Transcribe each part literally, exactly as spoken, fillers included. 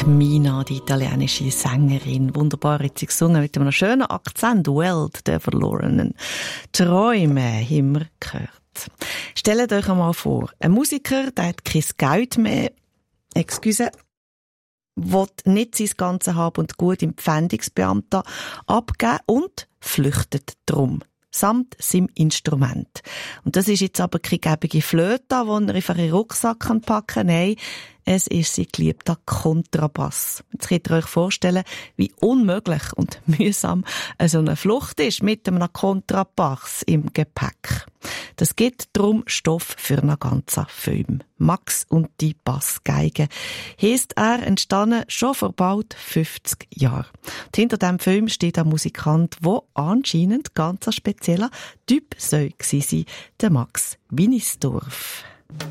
Mina, die italienische Sängerin. Wunderbar hat sie gesungen mit einem schönen Akzent. Welt der verlorenen Träume haben wir gehört. Stellt euch einmal vor, ein Musiker, der hat kein Geld mehr, excuse, will nicht sein ganzes Hab und Gut im Pfändungsbeamten abgeben und flüchtet drum. Samt seinem Instrument. Und das ist jetzt aber keine gäbige Flöte, die er in einen Rucksack packen kann. Nein, es ist sein geliebter Kontrabass. Jetzt könnt ihr euch vorstellen, wie unmöglich und mühsam so eine Flucht ist mit einem Kontrabass im Gepäck. Das gibt darum Stoff für einen ganzen Film. Max und die Bassgeige heisst er, entstanden schon vor bald fünfzig Jahren. Und hinter diesem Film steht ein Musikant, der anscheinend ganz ein spezieller Typ soll gewesen sein, der Max Winisdorf.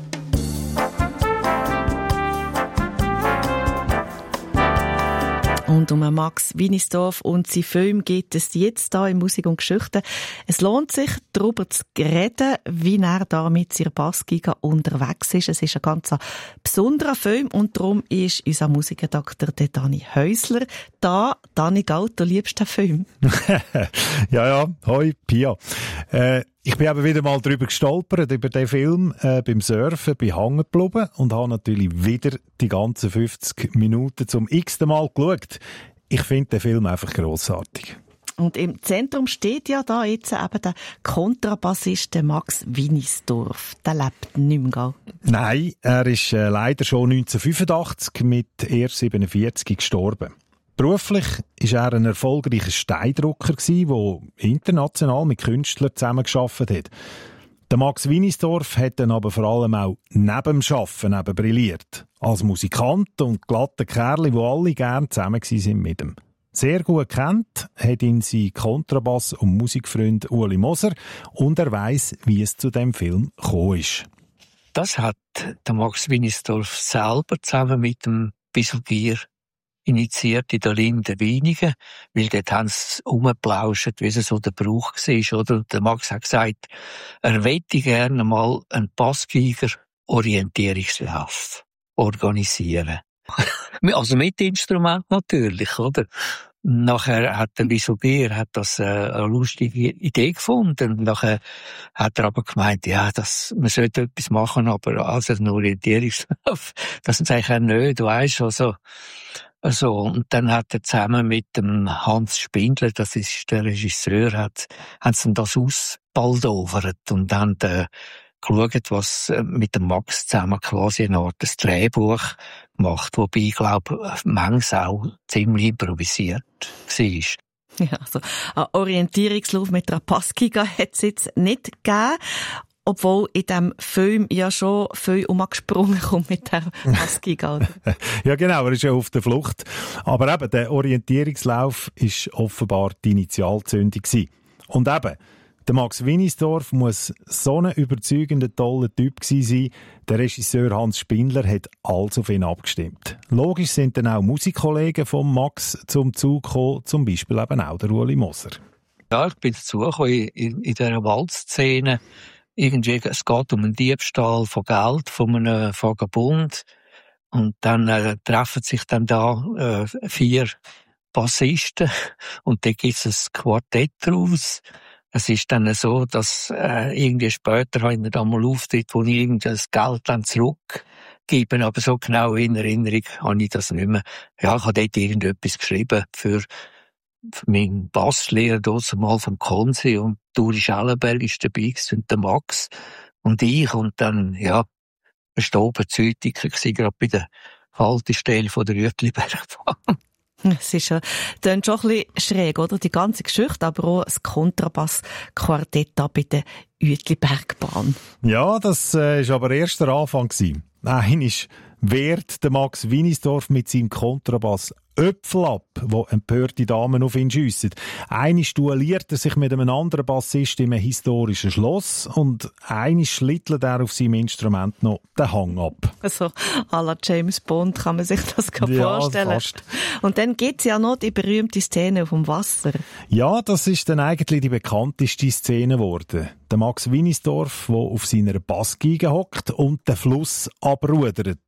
Und um Max Winisdorf und seinen Film geht es jetzt hier in Musik und Geschichte. Es lohnt sich, darüber zu reden, wie er da mit seiner Bassgeige unterwegs ist. Es ist ein ganz besonderer Film und darum ist unser Musikredakteur der Dani Häusler da. Dani, Gaut, du liebst den Film. ja, ja, hoi, Pia. Äh, ich bin eben wieder mal drüber gestolpert, über den Film, äh, beim Surfen, bin hängen geblieben und habe natürlich wieder die ganzen fünfzig Minuten zum x-ten Mal geschaut. Ich finde den Film einfach grossartig. Und im Zentrum steht ja da jetzt eben der Kontrabassist Max Winisdorf. Der lebt nicht mehr, gell? Nein, er ist äh, leider schon neunzehnhundertfünfundachtzig mit erst siebenundvierzig gestorben. Beruflich war er ein erfolgreicher Steindrucker, der international mit Künstlern zusammengearbeitet hat. Der Max Winisdorf hat dann aber vor allem auch neben dem Arbeiten eben brilliert. Als Musikant und glatter Kerl, die alle gerne zusammen waren mit ihm. Sehr gut kennt hat ihn sein Kontrabass- und Musikfreund Ueli Moser und er weiss, wie es zu dem Film gekommen ist. Das hat der Max Winisdorf selber zusammen mit dem Bisselgier initiiert in der Linde Wenigen, weil dort haben sie rumgeplauscht, wie es so der Brauch war, oder? Der Max hat gesagt, er möchte gerne mal einen Bassgeiger-Orientierungslauf organisieren. Also mit Instrument natürlich, oder? Nachher hat der Bisselgier hat das äh, eine lustige Idee gefunden. Nachher hat er aber gemeint, ja, das, man sollte etwas machen, aber als ein Orientierungslauf, das ist eigentlich auch nicht, du weißt, also, also, und dann hat er zusammen mit dem Hans Spindler, das ist der Regisseur, hat, haben sie das ausbaldowert und dann äh, geschaut, was mit dem Max zusammen quasi eine Art des Drehbuch gemacht, wobei ich glaube, manches auch ziemlich improvisiert war. Ja, also ein Orientierungslauf mit einer Bassgeige hat es jetzt nicht gegeben. Obwohl in diesem Film ja schon viel umgesprungen kommt mit der Bassgeige. Ja genau, er ist ja auf der Flucht. Aber eben, der Orientierungslauf war offenbar die Initialzündung. Und eben, der Max Winisdorf muss so ein überzeugender, toller Typ gewesen sein. Der Regisseur Hans Spindler hat alles auf ihn abgestimmt. Logisch sind dann auch Musikkollegen von Max zum Zug gekommen, zum Beispiel eben auch der Ueli Moser. Ja, ich bin dazugekommen in, in, in dieser Waldszene. Irgendwie, es geht um einen Diebstahl von Geld von einem Vagabund. Und dann äh, treffen sich dann da äh, vier Bassisten und da gibt es ein Quartett daraus. Es ist dann so, dass äh, irgendwie später habe ich nicht einmal Auftritt, wo ich irgendwie das Geld dann zurückgebe. Aber so genau in Erinnerung habe ich das nicht mehr. Ja, ich habe dort irgendetwas geschrieben für für meinen Basslehrer dort mal vom Konsi und Duri Schellenberg ist dabei und der Max und ich und dann, ja, ein Stobenzeitiker gsi, gerade bei der Haltestelle von der Rütlibergbahn. Es ist ja, klingt schon ein bisschen schräg, oder? Die ganze Geschichte, aber auch das Kontrabass-Quartett da bei der Uetlibergbahn. Ja, das äh, ist aber erst der Anfang gewesen. Nein, ist wehrt der Max Winisdorf mit seinem Kontrabass Öpfel ab, wo empörte Damen auf ihn schiessen. Einmal duelliert er sich mit einem anderen Bassist in einem historischen Schloss und einmal schlittelt er auf seinem Instrument noch den Hang ab. Also, à la James Bond kann man sich das ja, vorstellen. Fast. Und dann gibt's ja noch die berühmte Szene auf dem Wasser. Ja, das ist dann eigentlich die bekannteste Szene geworden. Der Max Winisdorf, der auf seiner Bassgeige hockt und den Fluss abrudert.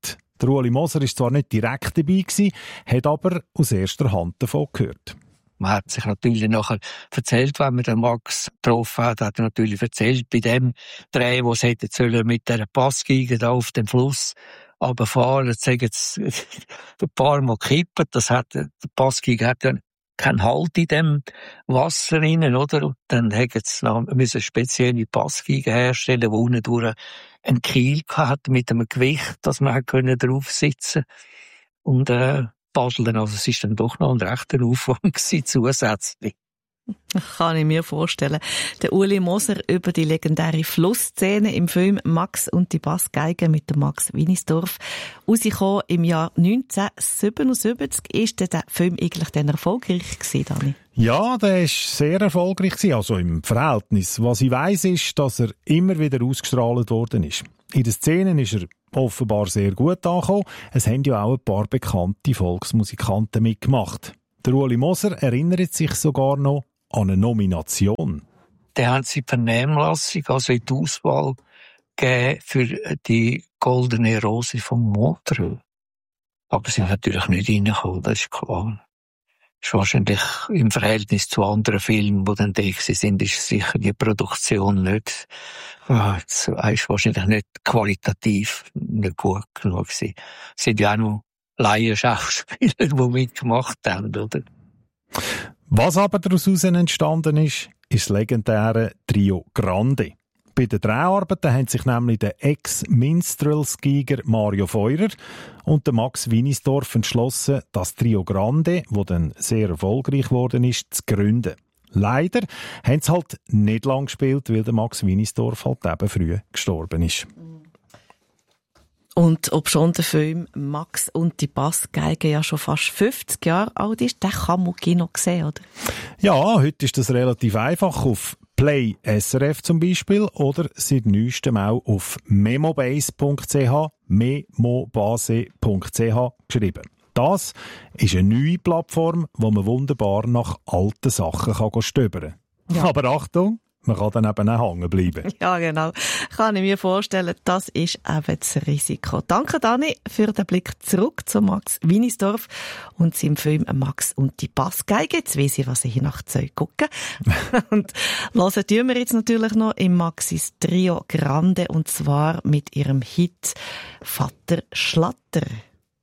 Der Ueli Moser war zwar nicht direkt dabei gewesen, hat aber aus erster Hand davon gehört. Man hat sich natürlich nachher erzählt, wenn man den Max getroffen hat, hat er natürlich erzählt, bei dem Dreh, wo es hätte sollen mit dieser Passgeige da auf dem Fluss runterfahren, jetzt sagen sie ein paar Mal kippen, das hat, der Passgeige hat ja keinen Halt in dem Wasser rein, oder? Und dann hätten sie noch, müssen spezielle Passgeige herstellen, die unten durch einen Kiel hatte mit einem Gewicht, dass man drauf sitzen konnte. Und, äh, paddeln. Also es war dann doch noch ein rechter Aufwand zusätzlich. Kann ich mir vorstellen. Der Ueli Moser über die legendäre Flussszene im Film «Max und die Bassgeige» mit dem Max Winisdorf. Rausgekommen im Jahr neunzehnhundertsiebenundsiebzig. Ist der Film eigentlich dann erfolgreich gewesen, Dani? Ja, der war sehr erfolgreich gewesen, also im Verhältnis. Was ich weiss, ist, dass er immer wieder ausgestrahlt worden ist. In den Szenen ist er offenbar sehr gut angekommen. Es haben ja auch ein paar bekannte Volksmusikanten mitgemacht. Der Ueli Moser erinnert sich sogar noch an eine Nomination. Da haben sie die Vernehmlassung, also in die Auswahl gegeben für die Goldene Rose von Montreux. Aber sie sind natürlich nicht reingekommen, das ist klar. Das ist wahrscheinlich im Verhältnis zu anderen Filmen, die dann da sind, ist sicher die Produktion nicht, ah, jetzt ist wahrscheinlich nicht qualitativ nicht gut genug gewesen. Es sind ja auch noch Laienschauspieler, die mitgemacht haben, oder? Was aber daraus entstanden ist, ist das legendäre Trio Grande. Bei den Dreharbeiten haben sich nämlich der Ex-Minstrels-Geiger Mario Feurer und der Max Winisdorf entschlossen, das Trio Grande, das dann sehr erfolgreich geworden ist, zu gründen. Leider haben sie halt nicht lang gespielt, weil der Max Winisdorf halt eben früh gestorben ist. Und ob schon der Film «Max und die Bassgeige» ja schon fast fünfzig Jahre alt ist, den kann man im Kino sehen, oder? Ja, heute ist das relativ einfach auf Play S R F zum Beispiel oder seit neuestem auch auf memobase punkt c h, memobase punkt c h geschrieben. Das ist eine neue Plattform, wo man wunderbar nach alten Sachen kann stöbern kann. Ja. Aber Achtung, man kann dann eben auch hängen bleiben. Ja, genau. Kann ich mir vorstellen, das ist eben das Risiko. Danke, Dani, für den Blick zurück zu Max Winisdorf und seinem Film «Max und die Bassgeige». Jetzt weiss ich, was ich nach Zeug gucke. Und hören tun wir jetzt natürlich noch im Maxis Trio Grande, und zwar mit ihrem Hit «Vater Schlatter».